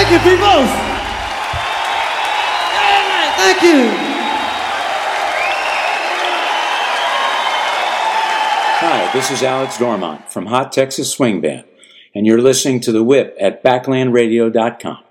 Thank you, people. Thank you. Hi, this is Alex Dormont from Hot Texas Swing Band, and you're listening to The Whip at BacklandRadio.com.